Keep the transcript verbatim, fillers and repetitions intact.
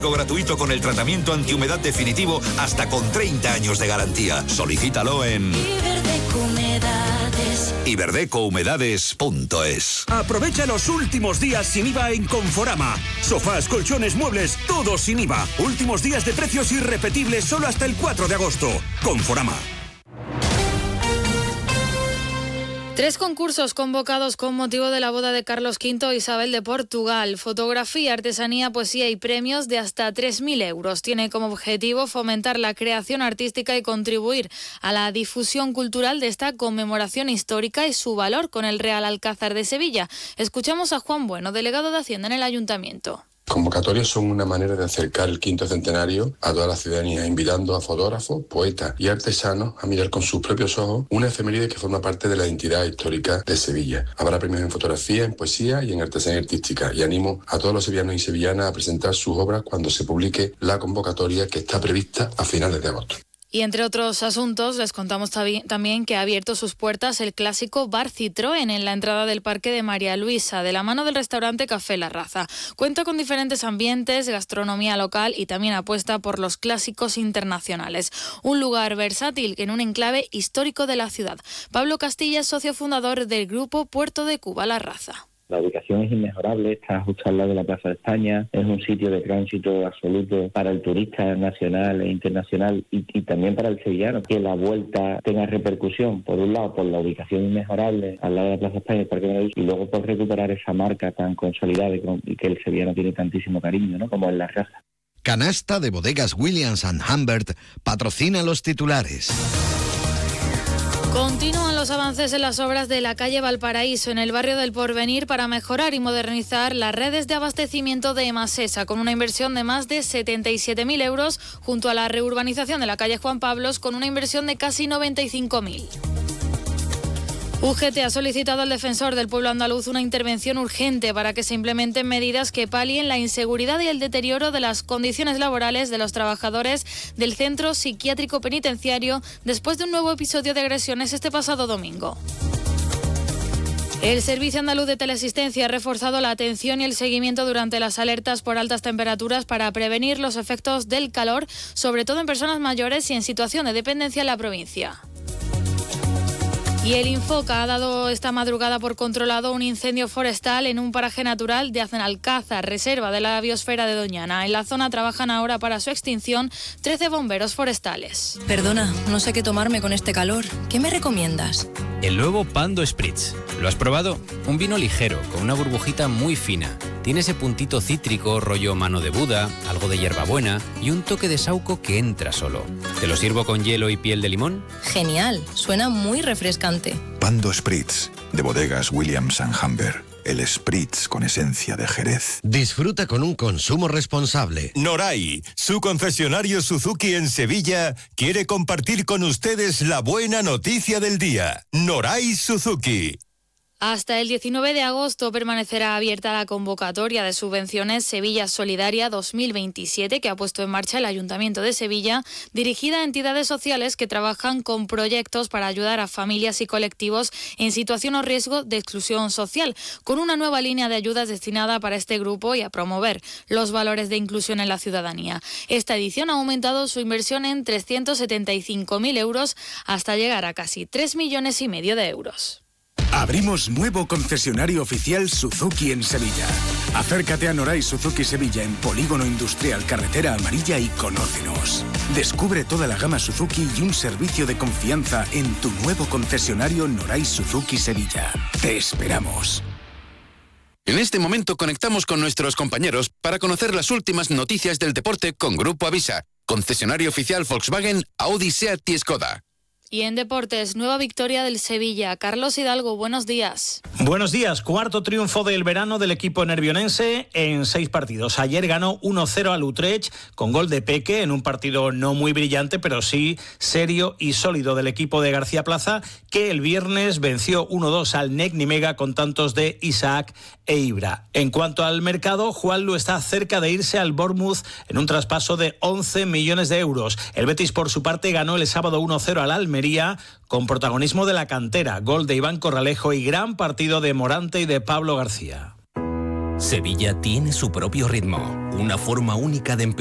Gratuito con el tratamiento antihumedad definitivo hasta con treinta años de garantía. Solicítalo en iberdeco humedades punto es. Aprovecha los últimos días sin I V A en Conforama. Sofás, colchones, muebles, todo sin I V A. Últimos días de precios irrepetibles solo hasta el cuatro de agosto. Conforama. Tres concursos convocados con motivo de la boda de Carlos quinto e Isabel de Portugal. Fotografía, artesanía, poesía y premios de hasta tres mil euros. Tiene como objetivo fomentar la creación artística y contribuir a la difusión cultural de esta conmemoración histórica y su valor con el Real Alcázar de Sevilla. Escuchamos a Juan Bueno, delegado de Hacienda en el Ayuntamiento. Convocatorias son una manera de acercar el quinto centenario a toda la ciudadanía, invitando a fotógrafos, poetas y artesanos a mirar con sus propios ojos una efeméride que forma parte de la identidad histórica de Sevilla. Habrá premios en fotografía, en poesía y en artesanía artística, y animo a todos los sevillanos y sevillanas a presentar sus obras cuando se publique la convocatoria, que está prevista a finales de agosto. Y entre otros asuntos, les contamos también que ha abierto sus puertas el clásico Bar Citroën en la entrada del Parque de María Luisa, de la mano del restaurante Café La Raza. Cuenta con diferentes ambientes, gastronomía local y también apuesta por los clásicos internacionales. Un lugar versátil en un enclave histórico de la ciudad. Pablo Castilla es socio fundador del grupo Puerto de Cuba La Raza. La ubicación es inmejorable, está justo al lado de la Plaza de España, es un sitio de tránsito absoluto para el turista nacional e internacional y, y también para el sevillano, que la vuelta tenga repercusión, por un lado por la ubicación inmejorable al lado de la Plaza de España y el Parque de Madrid, y luego por recuperar esa marca tan consolidada y, con, y que el sevillano tiene tantísimo cariño, ¿no?, como es La Raza. Canasta de Bodegas Williams and Humbert patrocina los titulares. Continúan los avances en las obras de la calle Valparaíso, en el barrio del Porvenir, para mejorar y modernizar las redes de abastecimiento de Emasesa, con una inversión de más de setenta y siete mil euros, junto a la reurbanización de la calle Juan Pablos, con una inversión de casi noventa y cinco mil. U G T ha solicitado al defensor del pueblo andaluz una intervención urgente para que se implementen medidas que palien la inseguridad y el deterioro de las condiciones laborales de los trabajadores del centro psiquiátrico penitenciario después de un nuevo episodio de agresiones este pasado domingo. El Servicio Andaluz de Teleasistencia ha reforzado la atención y el seguimiento durante las alertas por altas temperaturas para prevenir los efectos del calor, sobre todo en personas mayores y en situación de dependencia en la provincia. Y el Infoca ha dado esta madrugada por controlado un incendio forestal en un paraje natural de Aznalcázar, reserva de la biosfera de Doñana. En la zona trabajan ahora para su extinción trece bomberos forestales. Perdona, no sé qué tomarme con este calor. ¿Qué me recomiendas? El nuevo Pando Spritz. ¿Lo has probado? Un vino ligero, con una burbujita muy fina. Tiene ese puntito cítrico, rollo mano de Buda, algo de hierbabuena y un toque de saúco que entra solo. ¿Te lo sirvo con hielo y piel de limón? Genial, suena muy refrescante. Pando Spritz, de Bodegas Williams and Humbert. El Spritz con esencia de Jerez. Disfruta con un consumo responsable. Noray, su concesionario Suzuki en Sevilla, quiere compartir con ustedes la buena noticia del día. Noray Suzuki. Hasta el diecinueve de agosto permanecerá abierta la convocatoria de subvenciones Sevilla Solidaria dos mil veintisiete que ha puesto en marcha el Ayuntamiento de Sevilla, dirigida a entidades sociales que trabajan con proyectos para ayudar a familias y colectivos en situación o riesgo de exclusión social, con una nueva línea de ayudas destinada para este grupo y a promover los valores de inclusión en la ciudadanía. Esta edición ha aumentado su inversión en trescientos setenta y cinco mil euros hasta llegar a casi tres millones y medio de euros. Abrimos nuevo concesionario oficial Suzuki en Sevilla. Acércate a Noray Suzuki Sevilla en Polígono Industrial Carretera Amarilla y conócenos. Descubre toda la gama Suzuki y un servicio de confianza en tu nuevo concesionario Noray Suzuki Sevilla. Te esperamos. En este momento conectamos con nuestros compañeros para conocer las últimas noticias del deporte con Grupo Avisa, concesionario oficial Volkswagen, Audi, Seat y Skoda. Y en deportes, nueva victoria del Sevilla. Carlos Hidalgo, buenos días. Buenos días. Cuarto triunfo del verano del equipo nervionense en seis partidos. Ayer ganó uno cero al Utrecht con gol de Peque en un partido no muy brillante, pero sí serio y sólido del equipo de García Plaza, que el viernes venció uno dos al Nec Nimega con tantos de Isaac e Ibra. En cuanto al mercado, Juanlu está cerca de irse al Bournemouth en un traspaso de once millones de euros. El Betis, por su parte, ganó el sábado uno cero al Almería con protagonismo de la cantera, gol de Iván Corralejo y gran partido de Morante y de Pablo García. Sevilla tiene su propio ritmo, una forma única de empezar